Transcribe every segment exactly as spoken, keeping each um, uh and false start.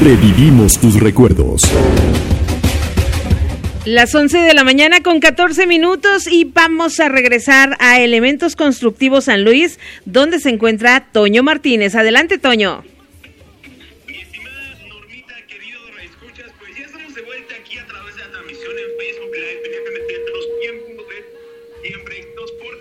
Revivimos tus recuerdos. Las once de la mañana con catorce minutos y vamos a regresar a Elementos Constructivos San Luis, donde se encuentra Toño Martínez. Adelante, Toño. Mi estimada Normita, querido escuchas, pues ya estamos de vuelta aquí a través de la transmisión en Facebook Live, N F M Centro, cien punto tres, siempre éxitos por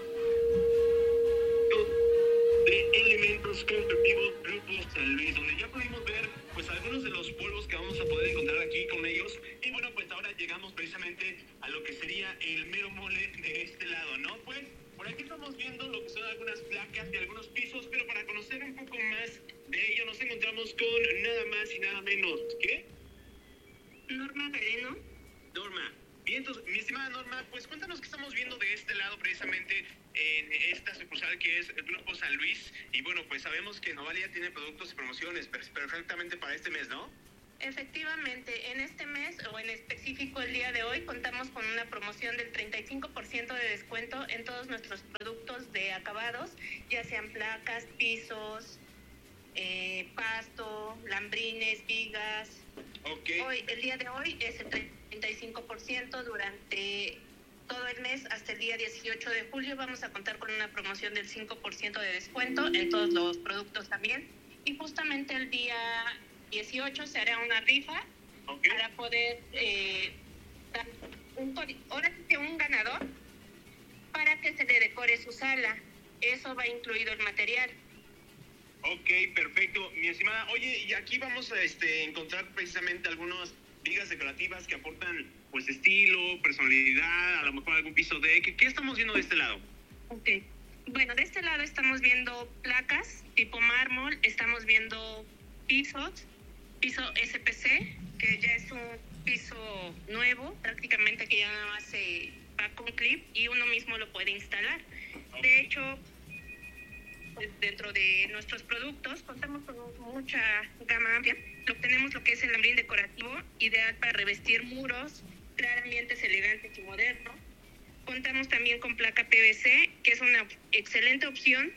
de Elementos Constructivos Grupo San Luis, donde ya pudimos ver pues algunos de los polvos que vamos a poder encontrar aquí con ellos. Y bueno, pues ahora llegamos precisamente a lo que sería el mero mole de este lado, ¿no? Pues por aquí estamos viendo lo que son algunas placas de algunos pisos, pero para conocer un poco más de ello nos encontramos con nada más y nada menos ¿qué? Norma Galeno. Norma. Bien, entonces, mi estimada Norma, pues cuéntanos qué estamos viendo de este lado precisamente en esta sucursal que es el Grupo San Luis. Y bueno, pues sabemos que Novalia tiene productos y promociones perfectamente para este mes, ¿no? Efectivamente, en este mes o en específico el día de hoy contamos con una promoción del treinta y cinco por ciento de descuento en todos nuestros productos de acabados, ya sean placas, pisos, eh, pasto, lambrines, vigas. Okay. Hoy, el día de hoy es el treinta y cinco por ciento durante todo el mes hasta el día dieciocho de julio. Vamos a contar con una promoción del cinco por ciento de descuento en todos los productos también. Y justamente el día dieciocho se hará una rifa okay. para poder eh, dar un, ahora sí que un ganador para que se le decore su sala. Eso va incluido el material. Ok, perfecto, mi estimada. Oye, y aquí vamos a este, encontrar precisamente algunas vigas decorativas que aportan pues estilo, personalidad, a lo mejor algún piso de... ¿Qué, qué estamos viendo de este lado? Ok, bueno, de este lado estamos viendo placas tipo mármol, estamos viendo pisos, piso S P C, que ya es un piso nuevo, prácticamente que ya nada más se va con clip y uno mismo lo puede instalar. Okay. De hecho, dentro de nuestros productos contamos con mucha gama amplia. Obtenemos lo que es el lambrín decorativo, ideal para revestir muros, crear ambientes elegantes y modernos. Contamos también con placa P V C, que es una excelente opción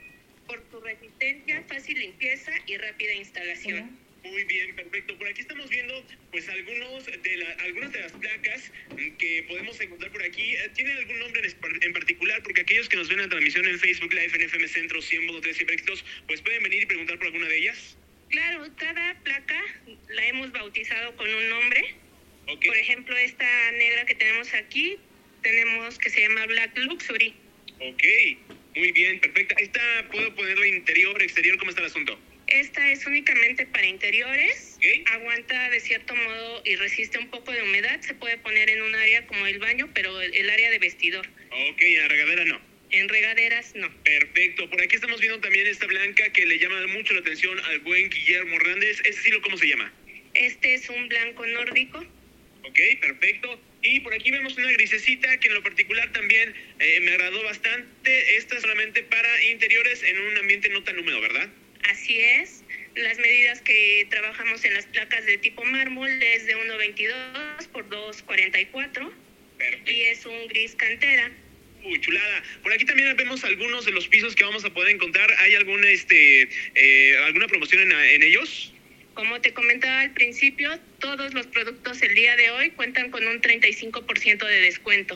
por su resistencia, fácil limpieza y rápida instalación. Uh-huh. Muy bien, perfecto. Por aquí estamos viendo pues algunos de la, algunas de las placas que podemos encontrar por aquí. ¿Tienen algún nombre en, en particular? Porque aquellos que nos ven en la transmisión en Facebook Live, en F M Centro cien punto tres Siempre Éxitos, pues pueden venir y preguntar por alguna de ellas. Claro, cada placa la hemos bautizado con un nombre. Okay. Por ejemplo, esta negra que tenemos aquí, tenemos que se llama Black Luxury. Ok, muy bien, perfecta. ¿Esta puedo ponerla interior, exterior? ¿Cómo está el asunto? Esta es únicamente para interiores, okay. Aguanta de cierto modo y resiste un poco de humedad. Se puede poner en un área como el baño, pero el, el área de vestidor. Ok, en la regadera no. En regaderas no. Perfecto, por aquí estamos viendo también esta blanca que le llama mucho la atención al buen Guillermo Hernández. ¿Este estilo cómo se llama? Este es un blanco nórdico. Ok, perfecto. Y por aquí vemos una grisecita que en lo particular también eh, me agradó bastante. Esta es solamente para interiores en un ambiente no tan húmedo, ¿verdad? Así es. Las medidas que trabajamos en las placas de tipo mármol es de uno veintidós por dos cuarenta y cuatro. Perfecto. Y es un gris cantera. Uy, chulada. Por aquí también vemos algunos de los pisos que vamos a poder encontrar. ¿Hay alguna, este, eh, alguna promoción en, en ellos? Como te comentaba al principio, todos los productos el día de hoy cuentan con un treinta y cinco por ciento de descuento.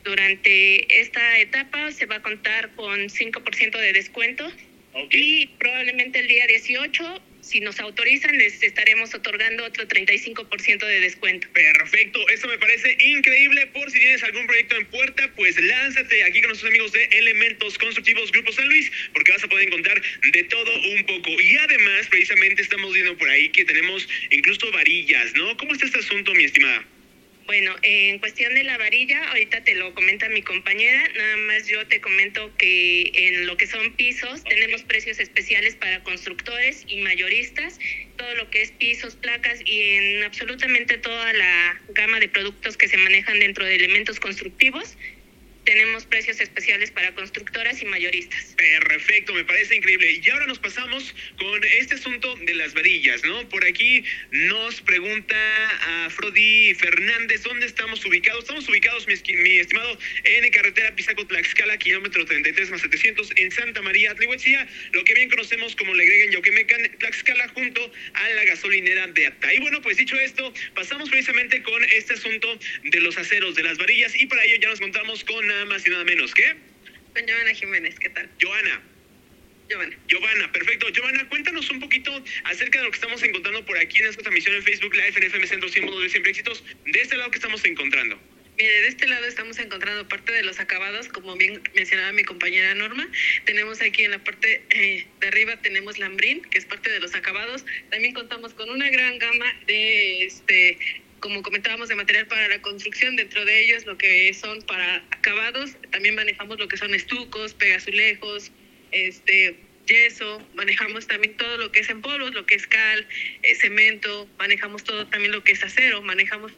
Durante esta etapa se va a contar con cinco por ciento de descuento. Okay. Y probablemente el día dieciocho, si nos autorizan, les estaremos otorgando otro treinta y cinco por ciento de descuento. Perfecto, eso me parece increíble. Por si tienes algún proyecto en puerta, pues lánzate aquí con nuestros amigos de Elementos Constructivos Grupo San Luis, porque vas a poder encontrar de todo un poco. Y además, precisamente estamos viendo por ahí que tenemos incluso varillas, ¿no? ¿Cómo está este asunto, mi estimada? Bueno, en cuestión de la varilla, ahorita te lo comenta mi compañera, nada más yo te comento que en lo que son pisos, okay, tenemos precios especiales para constructores y mayoristas, todo lo que es pisos, placas y en absolutamente toda la gama de productos que se manejan dentro de elementos constructivos. tenemos precios especiales para constructoras y mayoristas. Perfecto, me parece increíble. Y ahora nos pasamos con este asunto de las varillas, ¿no? Por aquí nos pregunta a Frodi Fernández, ¿dónde estamos ubicados? Estamos ubicados, mi, esqui- mi estimado, en carretera Pisaco-Tlaxcala, kilómetro treinta y tres más setecientos, en Santa María Tlihuetzia, lo que bien conocemos como Legregen Yauquemecan, Tlaxcala, junto a la gasolinera de Ata. Y bueno, pues dicho esto, pasamos precisamente con este asunto de los aceros, de las varillas, y para ello ya nos contamos con nada más y nada menos que... Con Giovanna Jiménez, ¿qué tal? Joana. Giovanna. Giovanna, perfecto. Giovanna, cuéntanos un poquito acerca de lo que estamos encontrando por aquí en esta transmisión en Facebook Live, en F M Centro cien punto nueve Siempre Éxitos. De este lado, ¿qué estamos encontrando? Mire, de este lado estamos encontrando parte de los acabados, como bien mencionaba mi compañera Norma. Tenemos aquí en la parte eh, de arriba tenemos lambrín, que es parte de los acabados. También contamos con una gran gama de, este, como comentábamos, de material para la construcción. Dentro de ellos lo que son para acabados, también manejamos lo que son estucos, pegazulejos, este... yeso, manejamos también todo lo que es en polvos, lo que es cal, eh, cemento, manejamos todo también lo que es acero, manejamos...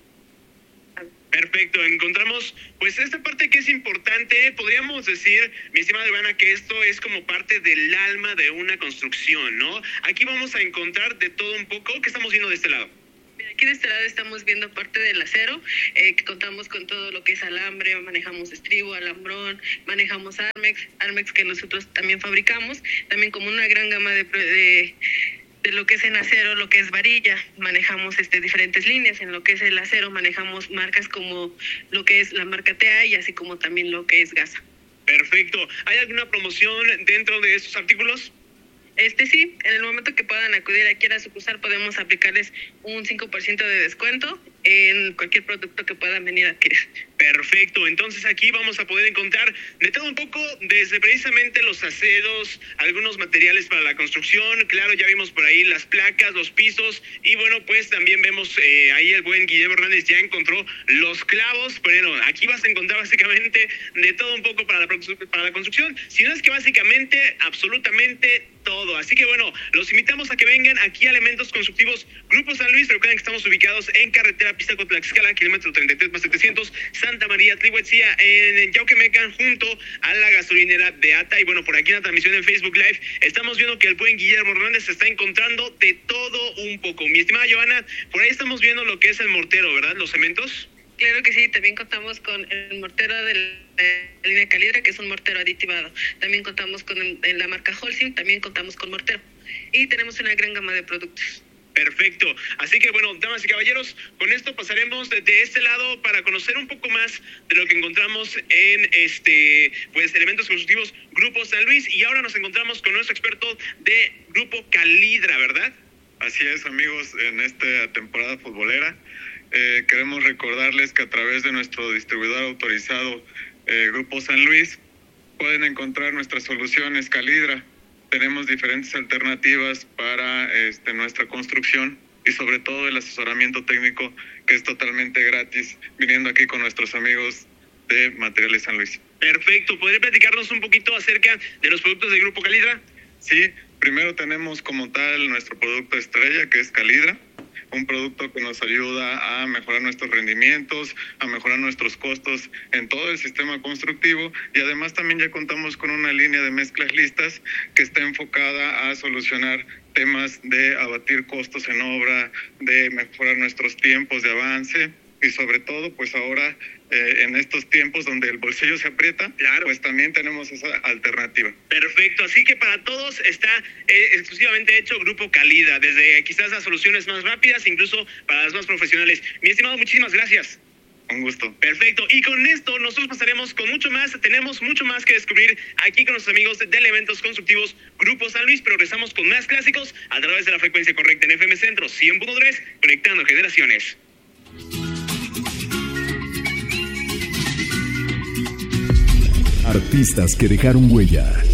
Perfecto, encontramos pues esta parte que es importante. Podríamos decir, mi estimada Ivana, que esto es como parte del alma de una construcción, ¿no? Aquí vamos a encontrar de todo un poco. ¿Qué estamos viendo de este lado? Aquí de este lado estamos viendo parte del acero, eh, que contamos con todo lo que es alambre, manejamos estribo, alambrón, manejamos Armex, Armex que nosotros también fabricamos, también como una gran gama de, de, de lo que es en acero, lo que es varilla, manejamos este diferentes líneas. En lo que es el acero manejamos marcas como lo que es la marca T A y así como también lo que es Gasa. Perfecto. ¿Hay alguna promoción dentro de estos artículos? Este sí, en el momento que puedan acudir aquí a la sucursal podemos aplicarles un cinco por ciento de descuento en cualquier producto que puedan venir a adquirir. Perfecto, entonces aquí vamos a poder encontrar de todo un poco, desde precisamente los aceros, algunos materiales para la construcción, claro, ya vimos por ahí las placas, los pisos, y bueno, pues también vemos eh, ahí el buen Guillermo Hernández ya encontró los clavos. Bueno, aquí vas a encontrar básicamente de todo un poco para la, para la construcción, si no es que básicamente, absolutamente todo. Así que bueno, los invitamos a que vengan aquí a Elementos Constructivos Grupo San Luis. Recuerden que estamos ubicados en carretera Pisaco-Tlaxcala, kilómetro treinta y tres más setecientos, Santa María Tlihuetzia, en Yauquemecan, junto a la gasolinera de Ata. Y bueno, por aquí en la transmisión en Facebook Live estamos viendo que el buen Guillermo Hernández se está encontrando de todo un poco. Mi estimada Giovanna, por ahí estamos viendo lo que es el mortero, ¿verdad? Los cementos. Claro que sí, también contamos con el mortero de la línea Calidra, que es un mortero aditivado. También contamos con el, en la marca Holcim, también contamos con mortero. Y tenemos una gran gama de productos. Perfecto. Así que bueno, damas y caballeros, con esto pasaremos de, de este lado para conocer un poco más de lo que encontramos en este pues Elementos Constructivos Grupo San Luis. Y ahora nos encontramos con nuestro experto de Grupo Calidra, ¿verdad? Así es, amigos, en esta temporada futbolera eh, queremos recordarles que a través de nuestro distribuidor autorizado eh, Grupo San Luis pueden encontrar nuestras soluciones Calidra. Tenemos diferentes alternativas para este, nuestra construcción y sobre todo el asesoramiento técnico, que es totalmente gratis, viniendo aquí con nuestros amigos de Materiales San Luis. Perfecto. ¿Podría platicarnos un poquito acerca de los productos del Grupo Calidra? Sí, primero tenemos como tal nuestro producto estrella, que es Calidra, un producto que nos ayuda a mejorar nuestros rendimientos, a mejorar nuestros costos en todo el sistema constructivo, y además también ya contamos con una línea de mezclas listas que está enfocada a solucionar temas de abatir costos en obra, de mejorar nuestros tiempos de avance y sobre todo pues ahora eh, en estos tiempos donde el bolsillo se aprieta, claro, pues también tenemos esa alternativa. Perfecto, así que para todos está eh, exclusivamente hecho Grupo Calidra, desde quizás las soluciones más rápidas, incluso para las más profesionales. Mi estimado, muchísimas gracias. Un gusto. Perfecto, y con esto nosotros pasaremos con mucho más, tenemos mucho más que descubrir aquí con nuestros amigos de Elementos Constructivos Grupo San Luis, pero regresamos con más clásicos a través de la frecuencia correcta en F M Centro cien punto tres, conectando generaciones. Artistas que dejaron huella.